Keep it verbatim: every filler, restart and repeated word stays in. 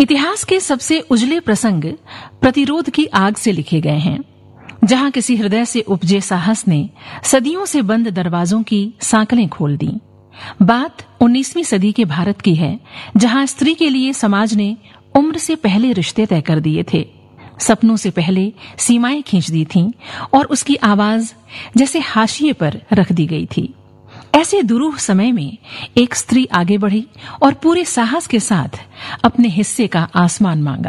इतिहास के सबसे उजले प्रसंग प्रतिरोध की आग से लिखे गए हैं, जहां किसी हृदय से उपजे साहस ने सदियों से बंद दरवाजों की सांकलें खोल दी। बात उन्नीसवीं सदी के भारत की है, जहां स्त्री के लिए समाज ने उम्र से पहले रिश्ते तय कर दिए थे, सपनों से पहले सीमाएं खींच दी थीं और उसकी आवाज जैसे हाशिए पर रख दी गई थी। ऐसे दुरूह समय में एक स्त्री आगे बढ़ी और पूरे साहस के साथ अपने हिस्से का आसमान मांगा।